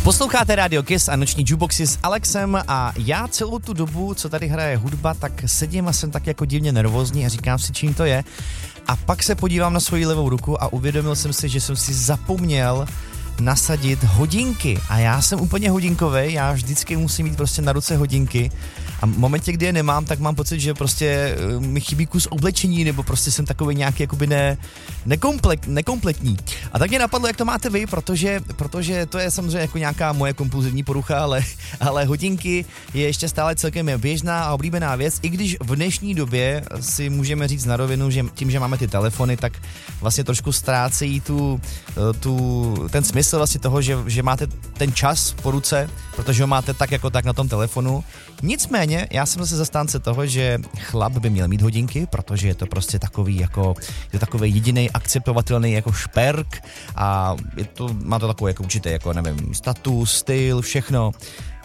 Posloucháte Radio Kiss a noční jukeboxy s Alexem a já celou tu dobu, co tady hraje hudba, tak sedím a jsem tak jako divně nervózní a říkám si, čím to je. A pak se podívám na svoji levou ruku a uvědomil jsem si, že jsem si zapomněl nasadit hodinky. A já jsem úplně hodinkovej, já vždycky musím mít prostě na ruce hodinky. A v momentě, kdy je nemám, tak mám pocit, že prostě mi chybí kus oblečení, nebo prostě jsem takový nějaký jakoby nekompletní. A tak mě napadlo, jak to máte vy, protože to je samozřejmě jako nějaká moje kompulzivní porucha, ale hodinky je ještě stále celkem běžná a oblíbená věc, i když v dnešní době si můžeme říct na rovinu, že tím, že máme ty telefony, tak vlastně trošku ztrácejí ten smysl vlastně toho, že máte ten čas po ruce, protože ho máte tak jako tak na tom telefonu. Nicméně, já jsem zase zastánce toho, že chlap by měl mít hodinky, protože je to prostě takový jediný akceptovatelný jako šperk a má to takový jako určitý jako nevím, status, styl, všechno.